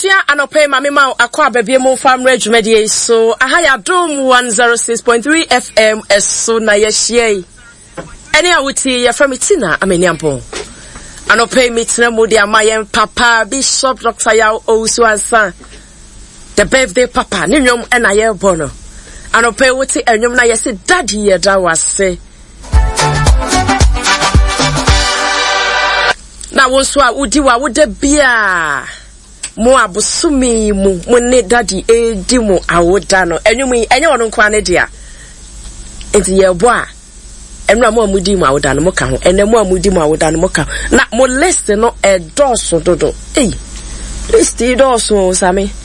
Abusua anope mami ma akwa bebie mo fam redwumedie so ahaya dom 106.3 FM eso na yehie ene awuti ya from Tina ameniampo anope mitna mudi amayen papa Bishop Dr. Yaw Owusu the birthday papa ni nwom ena ye bono anope wuti enwom na yesi daddy ye da wase na wonso a udi wa wude bia mo abusumi mu ne daddy edi mo awoda no enwum enye wono kwa ne dia enti ye bo a enra mo amudi mo awoda no mo ka ho ene mo amudi mo awoda no mo ka na mo list no edoso dodo list edoso sami